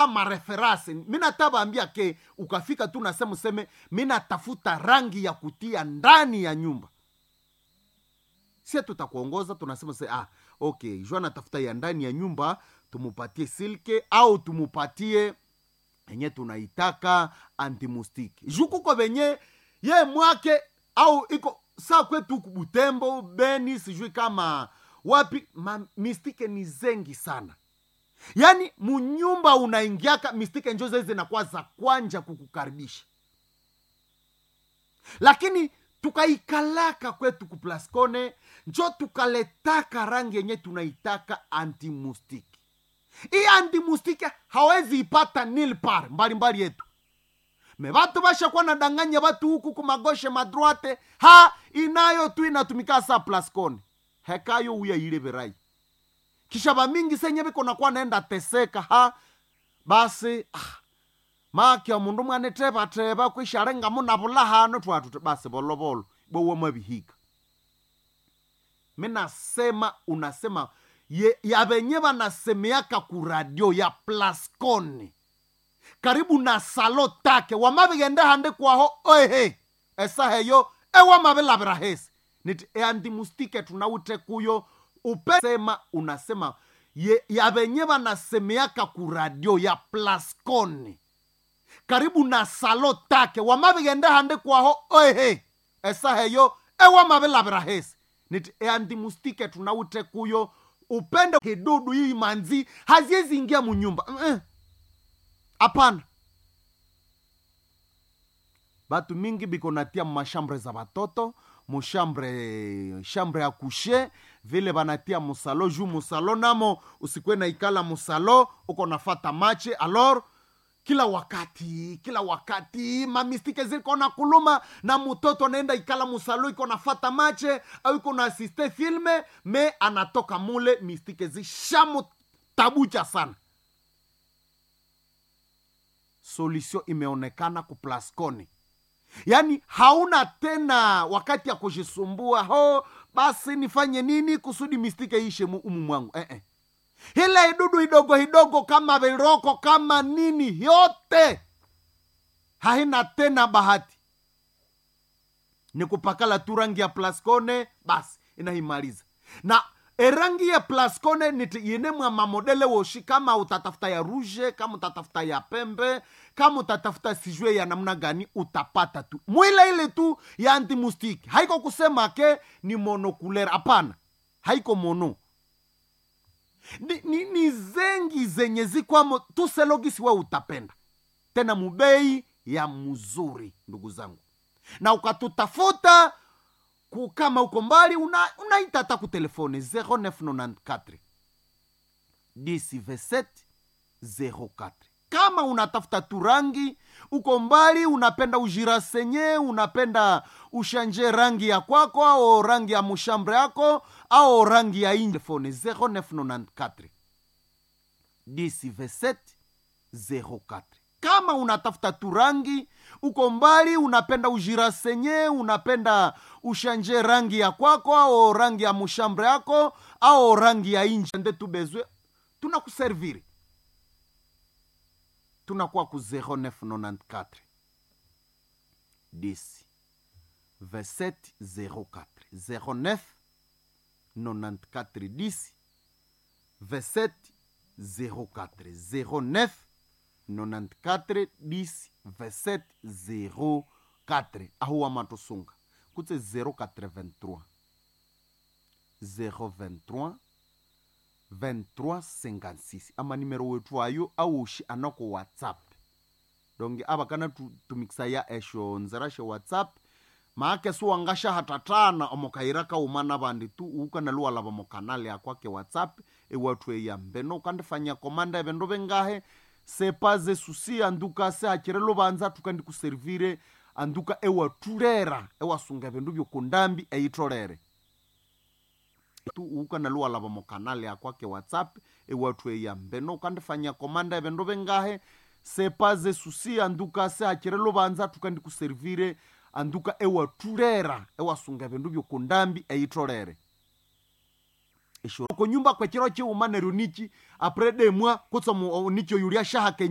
mareferasi. Mina tabaambia ke ukafika tu nasema useme mina tafuta rangi ya kutia ndani ya nyumba. Sia tutakuongoza tunasema okay, Joana tafuta ya ndani ya nyumba, tumupatie silke au tumupatie enye tunaitaka antimustiki. Juku kwa venye ye mwake au iko saa kwetu Butembo, Beni, sijui kama wapi, mistike ni zengi sana. Yani munyumba unaingiaka mistike njo zeze na kwa za kwanja kukukaribisha. Lakini tukaikalaka kwetu Kuplascone, njo tukaletaka rangi yenye tunaitaka antimustiki. Hii antimustiki hawezi ipata nilpar mbali yetu. Me watu basha kwa nadanganya watu huku kumagoshe madroite, inayo tu inatumika sa Plascone. Hekayo uya ile verai. Kisha ba mingi senye biko na kwa naenda teseka, basi maki omundu mwane treba kwisharenga muna bulahano twatu basi bolobolo bowe mabihika. Minasema unasema ya benye banasemeaka ku radio ya Plascone karibu na salo take wamabigende hande kwaho esa heyo wamabela brahesi niti antimustike tunawute kuyo upesema unasema ya benye banasemeaka ku radio ya Plascone karibu na salo take wamabigende hande kwaho esa heyo wamabela brahesi niti antimustike tunawute kuyo upende kidudu hii manzi haziezi ingia munyumba. Apana. Batu mingi biko natia mashambre za batoto, shambre ya kushe, vile banatia musalo, juu musalo namo usikwe na ikala musalo, uko nafata mache, alor kila wakati mamistike ziko na kuluma na mutoto naenda ikala musalo iko nafata mache au iko na asiste filme me anatoka mule mistike zishamu tabucha sana. Solution imeonekana ku Plascone. Yani hauna tena wakati ya kujisumbua basi nifanye nini kusudi mistike ishe umu mwangu. Hile idudu hidogo kama viroko kama nini yote haina tena bahati. Ni kupakala tu rangi ya Plascone basi inahimaliza. Na rangi ya Plascone ni yenemwa mamodele woshi, kama utatafuta ya rouge, kama utatafuta ya pembe, kama utatafuta sijue ya namna gani utapata tu. Mwile ile tu ya antimustiki. Haiko kusema ke ni monokulera, hapana. Haiko mono. Ni zengi zenye zikwamo tu selogisi wa utapenda. Tena mubei ya mzuri ndugu zangu. Na ukatutafuta kama uko mbali unaita hata ku telefone 0994 10 27 04. Kama unatafuta turangi uko mbali, unapenda ujirasenye, unapenda ushanje rangi ya kwako au rangi ya mushambre yako au rangi ya telefone 0994 10 27 04. Kama unatafuta turangi uko mbali, unapenda ujirasenye, unapenda ushanje rangi ya kwako au rangi ya mushambre yako au rangi ya inje nde tubezwe, tunakuserviri. Tunakuwa ku 0994 10 27 04 09 94 10 27 04 09 94 10 27 04. Ahuwa matosunga kutse 083 023 2356 ama numero wetu ayo aushi anako WhatsApp. Donge abakana tumikisa ya esho nzerashe WhatsApp maake suwangasha hatatana omokairaka umana bandi tu ukana luwa laba mokanale ya kwake WhatsApp watu ya mbeno ukandifanya komanda ebendo bengahe sepaze susi anduka se hakirelo banza tukandi kuservire anduka turera sunga ebendo byo kundambi eitorere tu ukana luwa laba mokanale ya kwake WhatsApp watu ya mbeno ukandifanya komanda ebendo bengahe sepaze susi anduka se hakirelo banza tukandi kuservire anduka turera sunga ebendo byo kundambi eitorere ko nyumba kwa kiro chi umane runiki apres de moi kutsa nicho yulia shaha